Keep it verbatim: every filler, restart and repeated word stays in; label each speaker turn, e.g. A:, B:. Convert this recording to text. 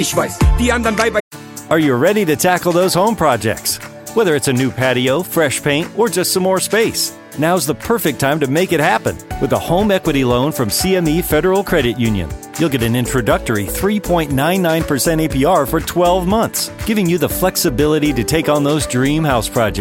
A: Ich weiß, die anderen Weiber.
B: Are you ready to tackle those home projects? Whether it's a new patio, fresh paint, or just some more space, now's the perfect time to make it happen with a home equity loan from C M E Federal Credit Union. You'll get an introductory three point nine nine percent A P R for twelve months, giving you the flexibility to take on those dream house projects.